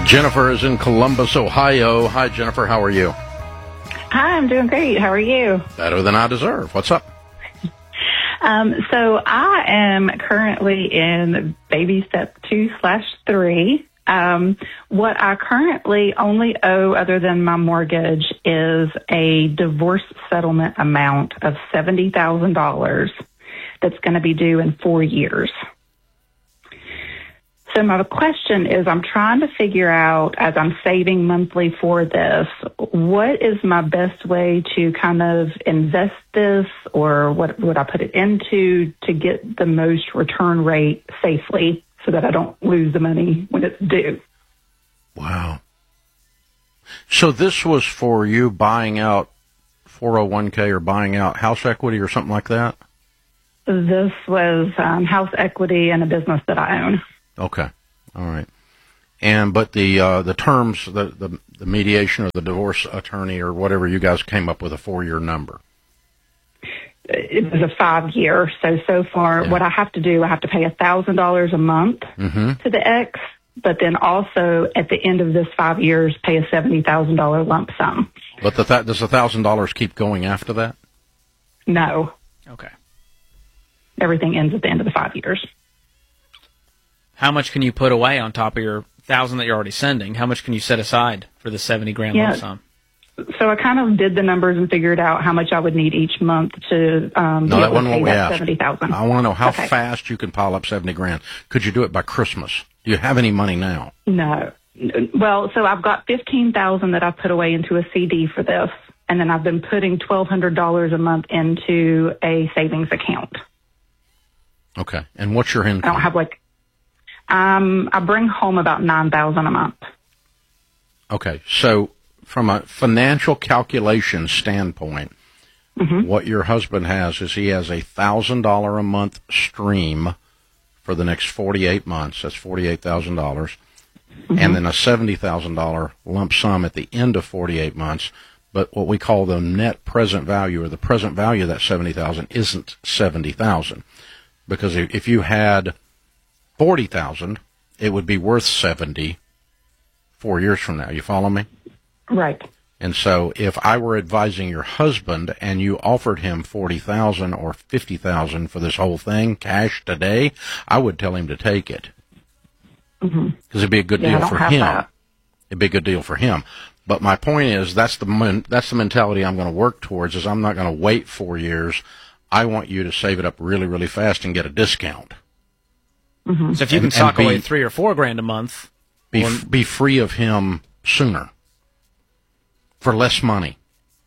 Jennifer is in Columbus, Ohio. Hi, Jennifer. How are you? Hi, I'm doing great. How are you? Better than I deserve. What's up? So I am currently in baby step 2/3. What I currently only owe other than my mortgage is a divorce settlement amount of $70,000 that's going to be due in 4 years. So my question is, I'm trying to figure out, as I'm saving monthly for this, what is my best way to kind of invest this, or what would I put it into to get the most return rate safely so that I don't lose the money when it's due? Wow. So this was for you buying out 401k or buying out house equity or something like that? This was house equity in a business that I own. Okay. All right. But the terms, the mediation or the divorce attorney or whatever, you guys came up with a 4-year number. It was a 5-year. So far, What I have to do, I have to pay $1,000 a month to the ex, but then also at the end of this 5 years, pay a $70,000 lump sum. But does $1,000 keep going after that? No. Okay. Everything ends at the end of the 5 years. How much can you put away on top of your $1,000 that you're already sending? How much can you set aside for the $70,000 lump sum? So I kind of did the numbers and figured out how much I would need each month to no, that wasn't what we asked. $70,000. I want to know how fast you can pile up $70,000. Could you do it by Christmas? Do you have any money now? No. Well, so I've got $15,000 that I've put away into a CD for this, and then I've been putting $1,200 a month into a savings account. Okay. And what's your income? I don't have I bring home about $9,000 a month. Okay. So from a financial calculation standpoint, what your husband has is he has a $1,000 a month stream for the next 48 months. That's $48,000. And then a $70,000 lump sum at the end of 48 months. But what we call the net present value, or the present value of that $70,000, isn't $70,000. Because if you had $40,000, it would be worth $70,000 4 years from now. You follow me? Right. And so if I were advising your husband and you offered him $40,000 or $50,000 for this whole thing, cash today, I would tell him to take it. Because it'd be a good deal for him. It'd be a good deal for him. But my point is, that's the mentality I'm going to work towards, is I'm not going to wait 4 years. I want you to save it up really, really fast and get a discount. So if you can sock away $3,000 or $4,000 a month, be free of him sooner for less money.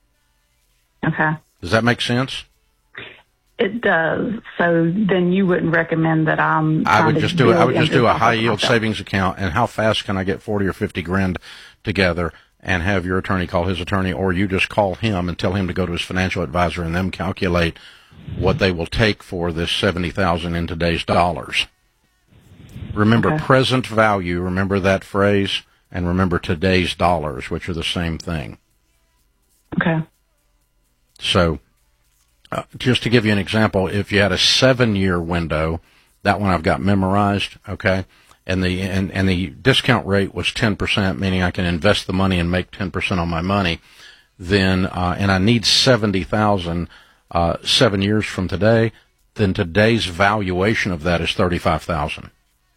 Okay. Does that make sense? It does. So then you wouldn't recommend that I would just do a high yield savings account. And how fast can I get 40 or 50 grand together and have your attorney call his attorney, or you just call him and tell him to go to his financial advisor and them calculate what they will take for this $70,000 in today's dollars. Remember present value, remember that phrase, and remember today's dollars, which are the same thing. Okay. So, just to give you an example, if you had a 7-year window, that one I've got memorized, okay, and the discount rate was 10%, meaning I can invest the money and make 10% on my money, then, and I need $70,000 7 years from today, then today's valuation of that is $35,000.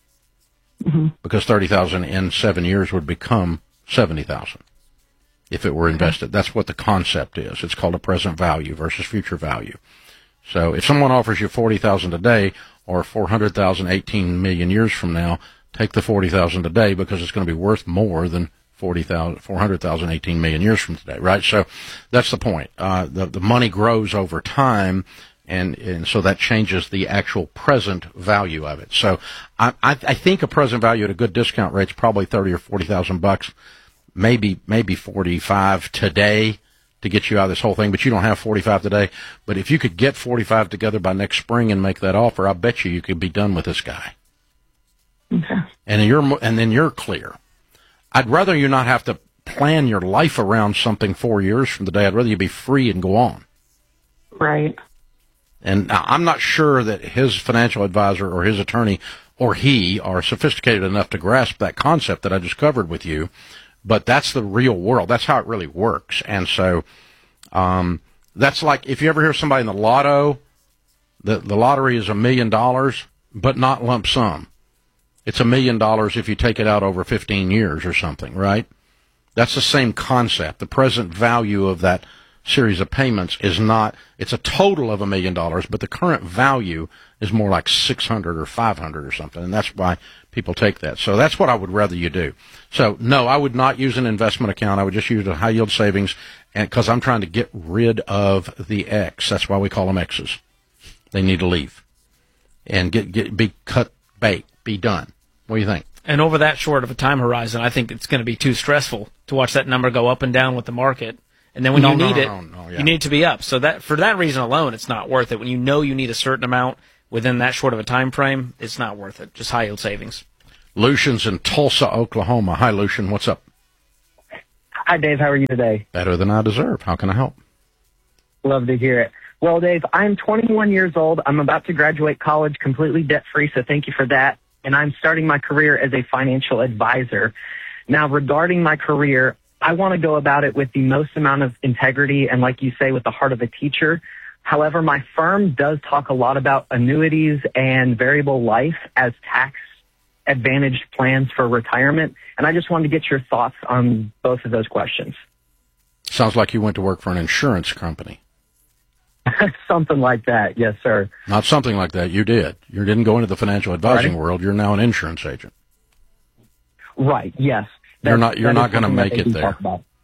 Because $30,000 in 7 years would become $70,000 if it were invested. That's what the concept is. It's called a present value versus future value. So if someone offers you $40,000 today or $400,000 18 million years from now, take the $40,000 today, because it's going to be worth more than $400,000 18 million years from today, right? So that's the point. The money grows over time. And so that changes the actual present value of it. So I think a present value at a good discount rate is probably $30,000 or $40,000, maybe 45 today to get you out of this whole thing. But you don't have 45 today. But if you could get 45 together by next spring and make that offer, I bet you could be done with this guy. Okay. And then you're clear. I'd rather you not have to plan your life around something 4 years from today. I'd rather you be free and go on. Right. And I'm not sure that his financial advisor or his attorney or he are sophisticated enough to grasp that concept that I just covered with you. But that's the real world. That's how it really works. And so, that's like if you ever hear somebody in the lotto, the lottery is $1 million, but not lump sum. It's $1 million if you take it out over 15 years or something, right? That's the same concept. The present value of that series of payments is not, it's a total of $1 million, but the current value is more like 600 or 500 or something. And that's why people take that. So that's what I would rather you do. So no, I would not use an investment account. I would just use a high yield savings, and because I'm trying to get rid of the X. That's why we call them X's. They need to leave and be cut bait, be done. What do you think? And over that short of a time horizon, I think it's going to be too stressful to watch that number go up and down with the market. And then when you need it, you need it to be up. So that for that reason alone, it's not worth it. When you know you need a certain amount within that short of a time frame, it's not worth it. Just high yield savings. Lucian's in Tulsa, Oklahoma. Hi, Lucian. What's up? Hi, Dave. How are you today? Better than I deserve. How can I help? Love to hear it. Well, Dave, I'm 21 years old. I'm about to graduate college completely debt-free, so thank you for that. And I'm starting my career as a financial advisor. Now, regarding my career, I want to go about it with the most amount of integrity and, like you say, with the heart of a teacher. However, my firm does talk a lot about annuities and variable life as tax-advantaged plans for retirement. And I just wanted to get your thoughts on both of those questions. Sounds like you went to work for an insurance company. Something like that, yes, sir. Not something like that. You did. You didn't go into the financial advising world. You're now an insurance agent. Right. Yes. You're not going to make it there.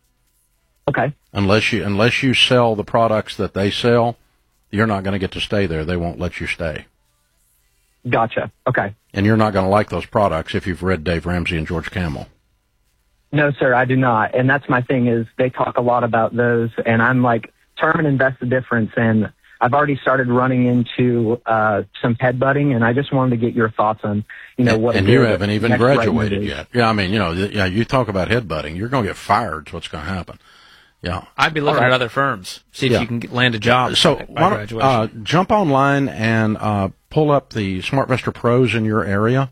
Okay. Unless you sell the products that they sell, you're not going to get to stay there. They won't let you stay. Gotcha. Okay. And you're not going to like those products if you've read Dave Ramsey and George Kamel. No, sir, I do not. And that's my thing is they talk a lot about those, and I'm like, term and invest the difference. And I've already started running into some headbutting, and I just wanted to get your thoughts on, what. And you haven't even graduated yet. Yeah, I mean, you talk about headbutting, you're going to get fired. Is what's going to happen. Yeah, I'd be looking at other firms, see if you can land a job. So by graduation. Jump online and pull up the SmartVestor Pros in your area,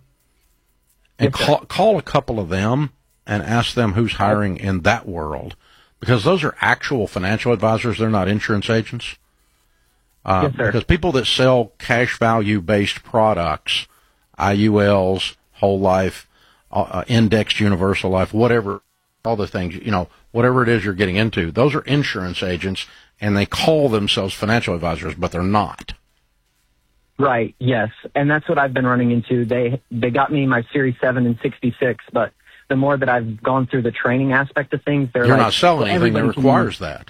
and call a couple of them and ask them who's hiring in that world. Because those are actual financial advisors. They're not insurance agents. Yes, sir. Because people that sell cash value-based products, IULs, whole life, indexed universal life, whatever, all the things, whatever it is you're getting into, those are insurance agents, and they call themselves financial advisors, but they're not. Right, yes. And that's what I've been running into. They got me my Series 7 and 66, but the more that I've gone through the training aspect of things, you're not selling anything that requires that.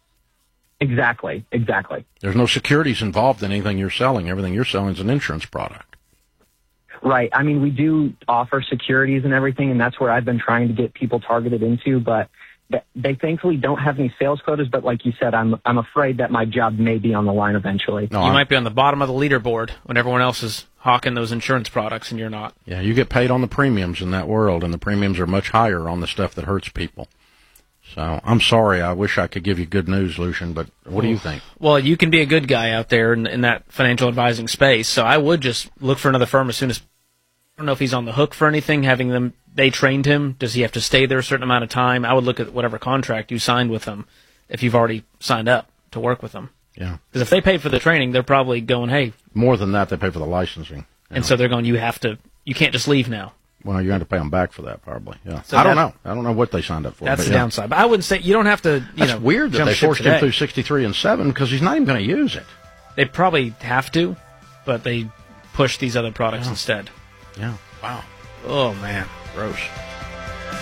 Exactly. There's no securities involved in anything you're selling. Everything you're selling is an insurance product. Right. I mean, we do offer securities and everything, and that's where I've been trying to get people targeted into, but they thankfully don't have any sales quotas, but like you said, I'm afraid that my job may be on the line eventually. No, you might be on the bottom of the leaderboard when everyone else is hawking those insurance products and you're not. Yeah, you get paid on the premiums in that world, and the premiums are much higher on the stuff that hurts people. So I'm sorry. I wish I could give you good news, Lucian, but what do you think? Well, you can be a good guy out there in that financial advising space, so I would just look for another firm as soon as. I don't know if he's on the hook for anything, they trained him. Does he have to stay there a certain amount of time? I would look at whatever contract you signed with them if you've already signed up to work with them. Yeah. Because if they pay for the training, they're probably going, hey. More than that, they pay for the licensing. And so they're going, you can't just leave now. Well, you're going to pay them back for that, probably. Yeah. So I don't know. I don't know what they signed up for. That's the downside. But I wouldn't say, you don't have to, That's weird that they forced him through 63 and 7 because he's not even going to use it. They probably have to, but they push these other products instead. Yeah. Wow. Oh, man. Gross.